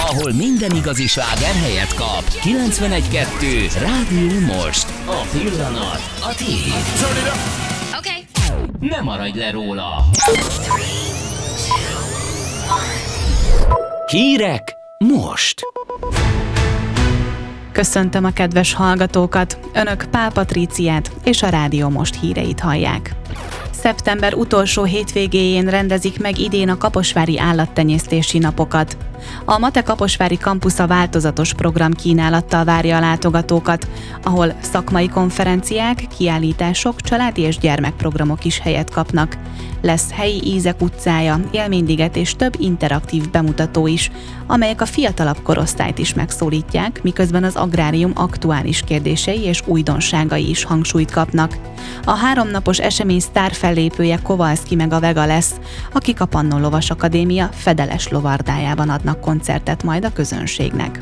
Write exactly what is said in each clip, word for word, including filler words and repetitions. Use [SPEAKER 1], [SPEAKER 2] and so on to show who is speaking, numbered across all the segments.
[SPEAKER 1] ahol minden igazi sláger helyet kap. kilencvenegy kettő Rádió Most. A pillanat a tiéd.
[SPEAKER 2] Okay.
[SPEAKER 1] Ne maradj le róla. Hírek most.
[SPEAKER 3] Köszöntöm a kedves hallgatókat! Önök Pál Patríciát és a Rádió Most híreit hallják. Szeptember utolsó hétvégéjén rendezik meg idén a kaposvári állattenyésztési napokat. A Mate Kaposvári Campusza változatos programkínálattal várja a látogatókat, ahol szakmai konferenciák, kiállítások, családi és gyermekprogramok is helyet kapnak. Lesz helyi ízek utcája, élményliget és több interaktív bemutató is, amelyek a fiatalabb korosztályt is megszólítják, miközben az agrárium aktuális kérdései és újdonságai is hangsúlyt kapnak. A háromnapos esemény sztárfellépője Kovalszki meg a Vega lesz, akik a Pannon Lovas Akadémia fedeles lovardájában adnak koncertet majd a közönségnek.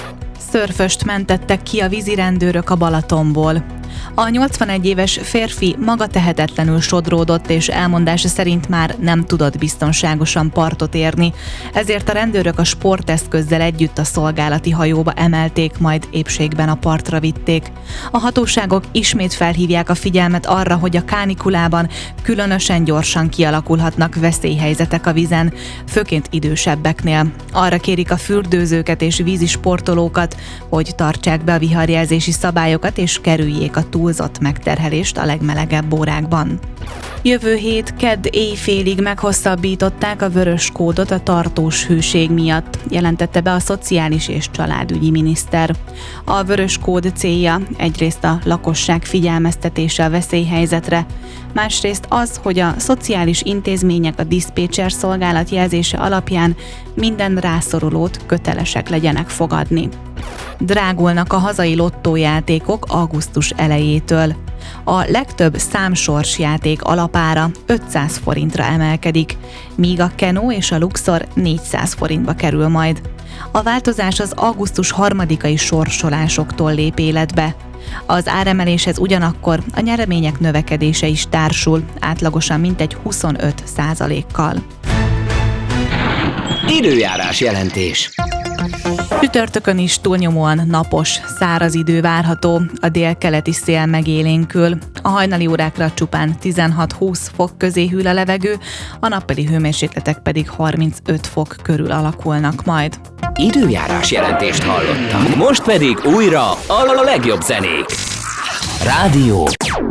[SPEAKER 3] Szörföst mentettek ki a vízirendőrök a Balatonból. A nyolcvanegy éves férfi maga tehetetlenül sodródott, és elmondása szerint már nem tudott biztonságosan partot érni, ezért a rendőrök a sporteszközzel együtt a szolgálati hajóba emelték, majd épségben a partra vitték. A hatóságok ismét felhívják a figyelmet arra, hogy a kánikulában különösen gyorsan kialakulhatnak veszélyhelyzetek a vízen, főként idősebbeknél. Arra kérik a fürdőzőket és vízisportolókat, hogy tartsák be a viharjelzési szabályokat és kerüljék a túlzott megterhelést a legmelegebb órákban. Jövő hét kedd éjfélig meghosszabbították a vörös kódot a tartós hőség miatt, jelentette be a Szociális és Családügyi miniszter. A vörös kód célja egyrészt a lakosság figyelmeztetése a veszélyhelyzetre, másrészt az, hogy a szociális intézmények a diszpécser szolgálat jelzése alapján minden rászorulót kötelesek legyenek fogadni. Drágulnak a hazai lottójátékok augusztus elejétől. A legtöbb számsorsjáték alapára ötszáz forintra emelkedik, míg a Keno és a Luxor négyszáz forintba kerül majd. A változás az augusztus harmadikai sorsolásoktól lép életbe. Az áremeléshez ugyanakkor a nyeremények növekedése is társul, átlagosan mintegy huszonöt százalékkal.
[SPEAKER 1] Időjárás jelentés.
[SPEAKER 3] Csütörtökön is túlnyomóan napos, száraz idő várható, a délkeleti szél megélénkül. A hajnali órákra csupán tizenhat-húsz fok közé hűl a levegő, a nappali hőmérsékletek pedig harmincöt fok körül alakulnak majd.
[SPEAKER 1] Időjárás jelentést hallottak. Most pedig újra a legjobb zenék. Rádió